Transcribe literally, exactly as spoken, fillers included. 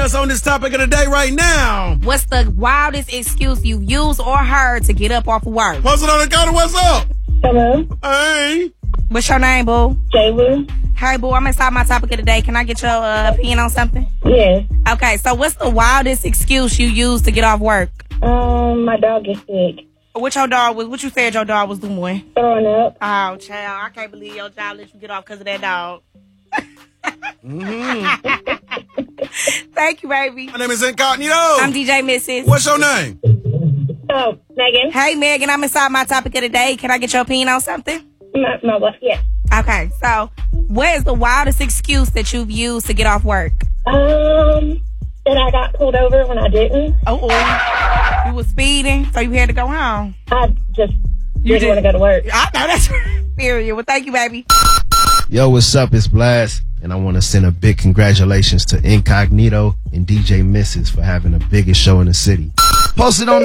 us on this topic of the day right now. What's the wildest excuse you've used or heard to get up off of work? Post it on the counter. What's up? Hello. Hey. What's your name, boo? Jayla. Hey, boo, I'm inside my topic of the day. Can I get your uh, opinion on something? Yes. Okay, so what's the wildest excuse you use to get off work? Um, my dog is sick. What your dog was? What you said your dog was doing? Throwing up. Oh, child, I can't believe your job let you get off because of that dog. Mm-hmm. Thank you, baby. My name is Incognito. I'm D J Missus What's your name? Oh, Megan. Hey, Megan, I'm inside my topic of the day. Can I get your opinion on something? My, my wife, yes. Okay, so what is the wildest excuse that you've used to get off work? Um, that I got pulled over when I didn't. Oh, oh. You was speeding, so you had to go home. I just You didn't did. want to go to work. I know that's period. Well, thank you, baby. Yo, what's up? It's Blast, and I want to send a big congratulations to Incognito and D J Missus for having the biggest show in the city. Post it on